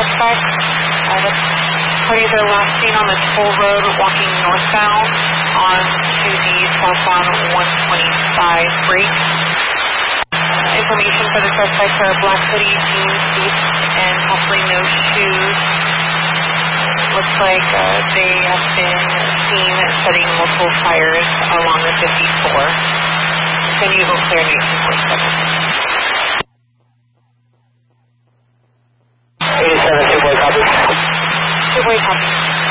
suspect. The parties are last seen on the toll road walking northbound onto the southbound 125 break. Information for the suspects are black hoodie, jeans, boots, and possibly no shoes. Looks like they have been seen setting multiple fires along the 54. San Diego Clear 1947. 87, two-way copy. Two-way copy.